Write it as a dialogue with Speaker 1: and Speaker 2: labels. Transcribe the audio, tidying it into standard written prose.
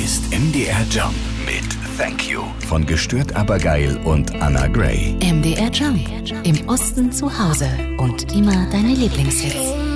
Speaker 1: ist MDR Jump mit Thank You von Gestört aber geil und Anna Gray.
Speaker 2: MDR Jump. Im Osten zu Hause und immer deine Lieblingshits.